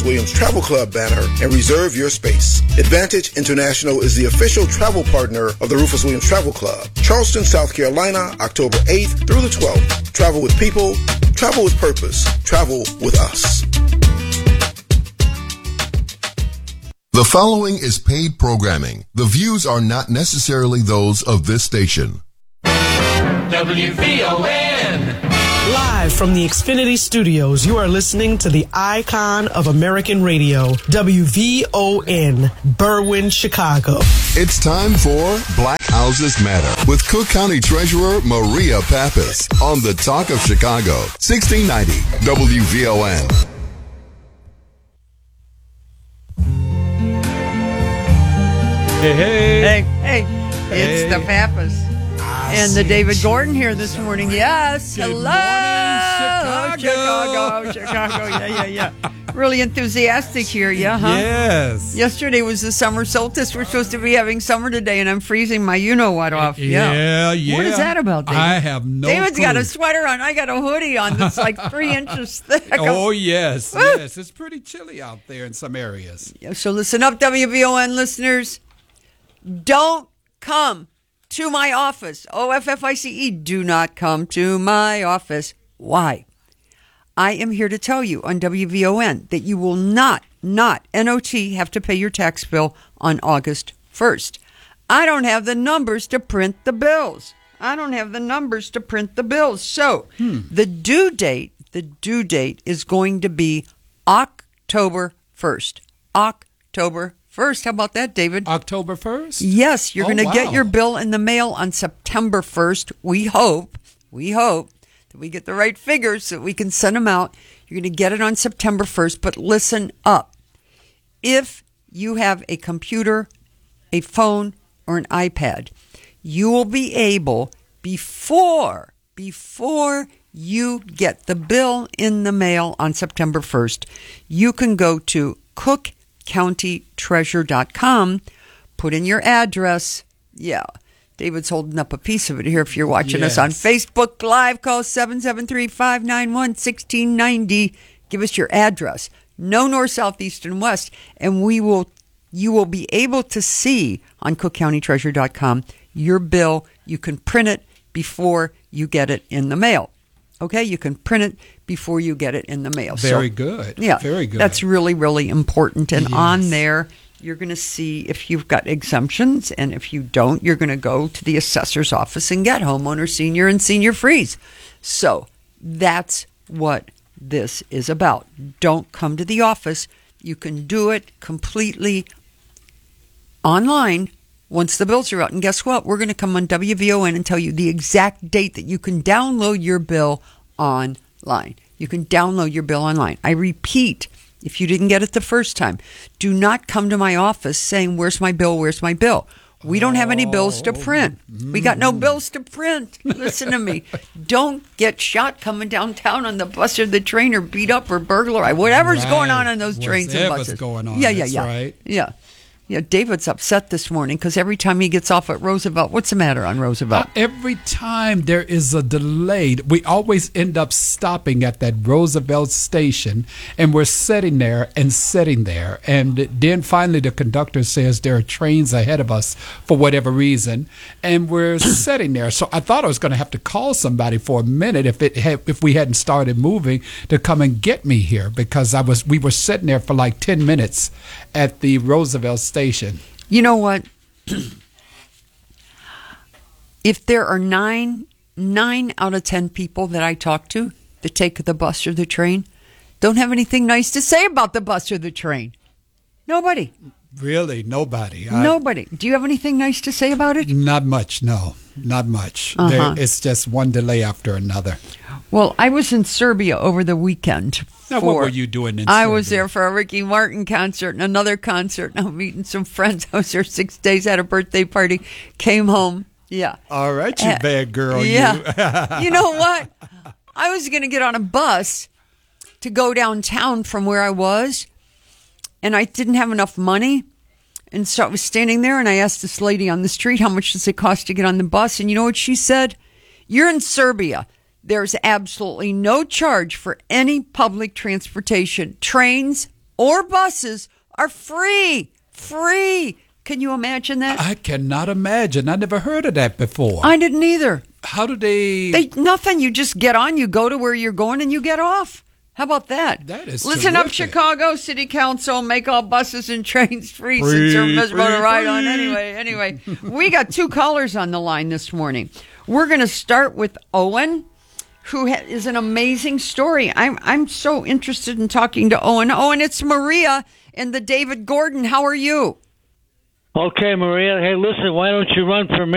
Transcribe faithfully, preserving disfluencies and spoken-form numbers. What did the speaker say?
Williams Travel Club banner and reserve your space. Advantage International is the official travel partner of the Rufus Williams Travel Club. Charleston, South Carolina, October eighth through the twelfth. Travel with people, travel with purpose, travel with us. The following is paid programming. The views are not necessarily those of this station. W V O N. Live from the Xfinity Studios, you are listening to the icon of American radio, W V O N, Berwyn, Chicago. It's time for Black Houses Matter with Cook County Treasurer Maria Pappas on the Talk of Chicago, sixteen ninety W V O N. Hey, hey. Hey, hey. It's Hey. the Pappas. And the David Gordon here this morning. Yes. Good Hello. morning, Chicago. Chicago. Chicago. Yeah, yeah, yeah. Really enthusiastic here, yeah, huh? Yes. Yesterday was the summer solstice. We're supposed to be having summer today, and I'm freezing my you-know-what off. Yeah. Yeah, yeah. What is that about, David? I have no David's clue. got a sweater on. I got a hoodie on that's like three inches thick. Oh, yes, yes. It's pretty chilly out there in some areas. Yeah, so listen up, W V O N listeners. Don't come to my office. O F F I C E, do not come to my office. Why? I am here to tell you on W V O N that you will not, not, N O T, have to pay your tax bill on August first. I don't have the numbers to print the bills. I don't have the numbers to print the bills. So hmm. the due date, the due date is going to be October first. October first. How about that, David? October first? Yes, you're Oh, going to wow. get your bill in the mail on September first. We hope, we hope that we get the right figures so that we can send them out. You're going to get it on September first, but listen up. If you have a computer, a phone, or an iPad, you will be able, before, before you get the bill in the mail on September first, you can go to cook county treasure dot com, put in your address. Yeah, David's holding up a piece of it here. If you're watching Yes. us on Facebook Live, call seven seven three, five nine one, one six nine zero. Give us your address. No north, south, east, and west. And we will, you will be able to see on cook county treasure dot com your bill. You can print it before you get it in the mail. Okay, you can print it before you get it in the mail. Very so, good. Yeah, very good. That's really, really important. And Yes. on there, you're going to see if you've got exemptions. And if you don't, you're going to go to the assessor's office and get homeowner, senior, and senior freeze. So that's what this is about. Don't come to the office. You can do it completely online once the bills are out. And guess what? We're going to come on W V O N and tell you the exact date that you can download your bill online. You can download your bill online. I repeat, if you didn't get it the first time, do not come to my office saying, where's my bill? Where's my bill? We don't have any bills to print. We got no bills to print. Listen to me. Don't get shot coming downtown on the bus or the train or beat up or burglarize. Whatever's Right. going on on those trains and Whatever's buses. going on, Yeah, yeah, that's yeah. right. Yeah. Yeah, David's upset this morning because every time he gets off at Roosevelt, what's the matter on Roosevelt? Uh, every time there is a delay, we always end up stopping at that Roosevelt station, and we're sitting there and sitting there. And then finally the conductor says there are trains ahead of us for whatever reason, and we're sitting there. So I thought I was going to have to call somebody for a minute if it had, if we hadn't started moving to come and get me here, because I was we were sitting there for like ten minutes at the Roosevelt station. You know what? If there are nine, nine out of ten people that I talk to that take the bus or the train, don't have anything nice to say about the bus or the train. Nobody. Really, nobody. I, Nobody. Do you have anything nice to say about it? Not much, no. Not much. Uh-huh. There, it's just one delay after another. Well, I was in Serbia over the weekend. Now, for, what were you doing in I Serbia? was there for a Ricky Martin concert and another concert. I'm meeting some friends. I was there six days, had a birthday party, came home. Yeah. All right, you Uh, bad girl. Yeah. You. You know what? I was going to get on a bus to go downtown from where I was, and I didn't have enough money. And so I was standing there, and I asked this lady on the street, how much does it cost to get on the bus? And you know what she said? You're in Serbia. There's absolutely no charge for any public transportation. Trains, or buses are free. Free. Can you imagine that? I cannot imagine. I never heard of that before. I didn't either. How do they... They nothing. You just get on, you go to where you're going, and you get off. How about that? That is Listen up, terrific. Chicago City Council. Make all buses and trains free, Free, since they're miserable free, to ride free. on anyway. Anyway, we got two callers on the line this morning. We're going to start with Owen, who ha- is an amazing story. I'm I'm so interested in talking to Owen. Owen, it's Maria and the David Gordon. How are you? Okay, Maria. Hey, listen, why don't you run for mayor?